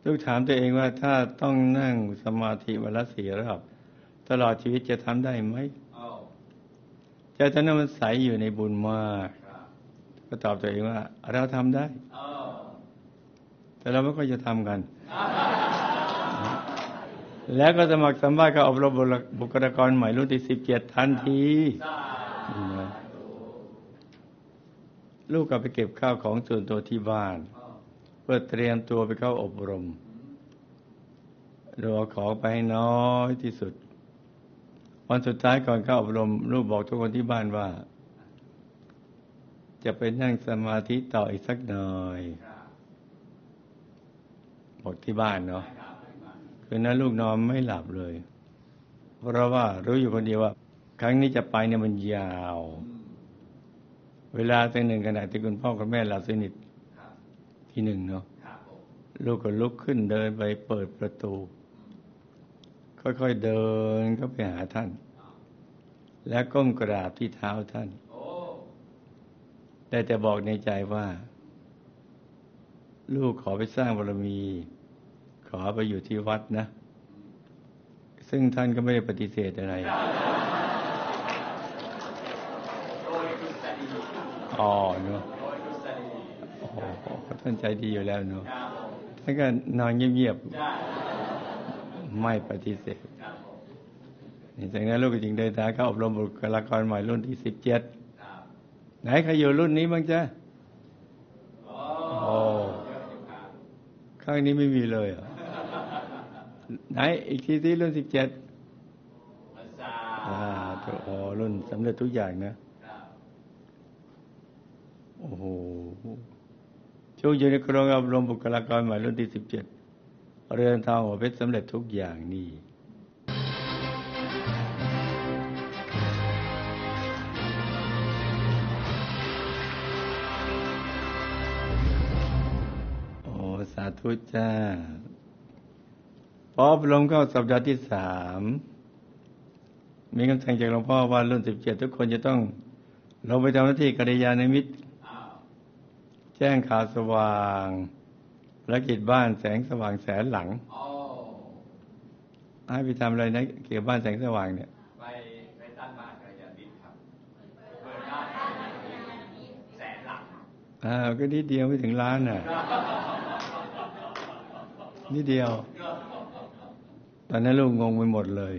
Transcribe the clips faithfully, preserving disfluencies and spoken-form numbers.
ลูกถามตัวเองว่าถ้าต้องนั่งสมาธิวันละสี่รอบตลอดชีวิตจะทำได้ไหมใจตอนนั้นมันใสอยู่ในบุญมากก็ตอบตัวเองว่าเราทำได้แต่เราไม่ค่อยจะทำกันแล้วก็สมัครสัมภาษณ์กับอบรมบุคลากรใหม่รุ่นที่สิบเจ็ดทันทีลูกก็ไปเก็บข้าวของส่วนตัวที่บ้านเพื่อเตรียมตัวไปเข้าอบรมเราเอาของไปให้น้อยที่สุดวันสุดท้ายก่อนเข้าอบรมลูกบอกทุกคนที่บ้านว่าจะไปนั่งสมาธิต่ออีกสักหน่อยบอกที่บ้านเนาะคืนนั้นลูกนอนไม่หลับเลยเพราะว่ารู้อยู่คนเดียวว่าครั้งนี้จะไปเนี่ยมันยาวเวลาตั้งหนึ่งขณะที่คุณพ่อคุณแม่หลับสนิทที่หนึ่งเนาะลูกก็ลุกขึ้นเดินไปเปิดประตูค่อยๆเดินเข้าไปหาท่านและก้มกราบที่เท้าท่านได้แต่บอกในใจว่าลูกขอไปสร้างบารมีขอไปอยู่ที่วัดนะซึ่งท่านก็ไม่ได้ปฏิเสธอะไรอ๋อเนาะโอ้โหท่านใจดีอยู่แล้วเนาะท่านก็นอนเงียบๆไม่ปฏิเสธจากนั้นลูกก็จึงเดินทางเข้าอบรมบุคลากรใหม่รุ่นที่สิบเจ็ดไหนใครอยู่รุ่นนี้บ้างจ๊ะโอ้ข้างนี้ไม่มีเลยอ่ะไหนอีกทีที่รุ่นสิบเจ็ดอ่าตัวอ๋อรุ่นสำเร็จทุกอย่างนะโอ้โหช่วงอยู่ในโครงอบรมบุคลากรใหม่รุ่นที่สิบเจ็ดเรือนทองหัวเพชรสำเร็จทุกอย่างนี่สาธุจ้าพออบรมเข้าสัปดาห์ที่สามมีคำสั่งจากหลวงพ่อว่ารุ่นสิบเจ็ดทุกคนจะต้องลงไปทำหน้าที่กัลยาณมิตรแจ้งข่าวสว่างภารกิจบ้านแสงสว่างแสนหลังให้ไปทำอะไรนะเกี่ยวกับบ้านแสงสว่างเนี่ยไปไปตั้งบ้านกัลยาณมิตรครับเปิดบ้านแสนหลังอ่าก็นิดเดียวไม่ถึงล้านน่ะนิดเดียวตอนนั้นลูกงงไปหมดเลย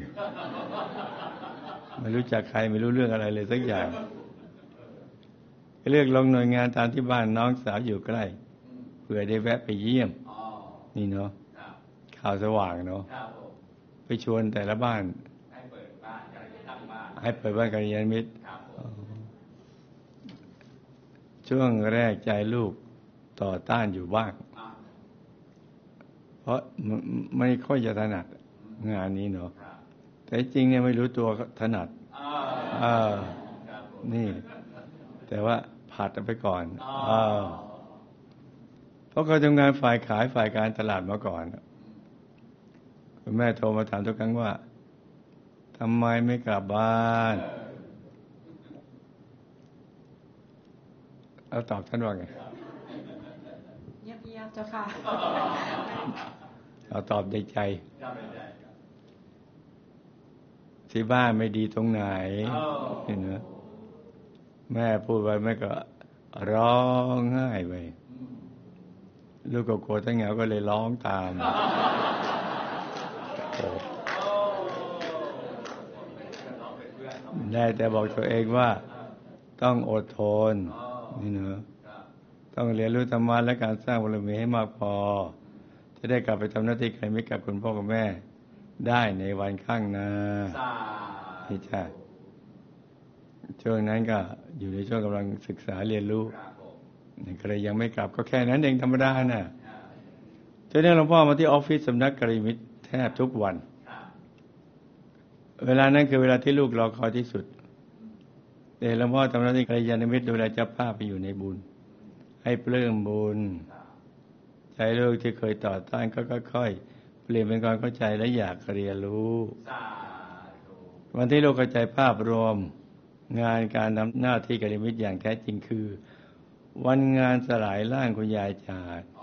ไม่รู้จักใครไม่รู้เรื่องอะไรเลยสักอย่างเลือกลงหน่วยงานตามที่บ้านน้องสาวอยู่ใกล้เพื่อได้แวะไปเยี่ยมนี่เนาะข่าวสว่างเนาะไปชวนแต่ละบ้านให้เปิดบ้านให้เปิดบ้านกัลยาณมิตรช่วงแรกใจลูกต่อต้านอยู่บ้างเพราะไม่ค่อยจะถนัดงานนี้เนาะแต่จริงเนี่ยไม่รู้ตัวถนัดอ่านี่แต่ว่าผัดไปก่อนอ่าเพราะเขาทำงานฝ่ายขายฝ่ายการตลาดมาก่อนคุณแม่โทรมาถามทุกครั้งว่าทำไมไม่กลับบ้านแล้วตอบท่านว่าไงเงียบๆเจ้าค่ะเราตอบในใจที่บ้านไม่ดีตรงไหนเห็นไหมแม่พูดไปแม่ก็ร้องไห้ไปลูกก็กลัวทั้งเหงาก็เลยร้องตามได้แต่บอกตัวเองว่าต้องอดทนนี่เนอะต้องเรียนรู้ธรรมะและการสร้างบารมีให้มากพอจะได้กลับไปทำหน้าที่ใครไม่กับคุณพ่อกับแม่ได้ในวันข้างหน้านี่จ้ะช่วงนั้นก็อยู่ในช่วงกำลังศึกษาเรียนรู้นี่ก็เลยยังไม่กลับก็แค่นั้นเองธรรมดาน่ะจนนี้หลวงพ่อมาที่ออฟฟิศสำนักกัลยาณมิตรแทบทุกวันเวลานั้นคือเวลาที่ลูกรอคอยที่สุดแต่หลวงพ่อทำหน้าที่กัลยาณมิตรดูแลเจ้าภาพไปอยู่ในบุญให้ปลื้มบุญใจลูกที่เคยต่อต้านก็ค่อยๆเปลี่ยนเป็นความเข้าใจและอยากเรียนรู้วันที่ลูกเข้าใจภาพรวมงานการทำหน้าที่กัลยาณมิตรอย่างแท้จริงคือวันงานสลายร่างคุณยายจาด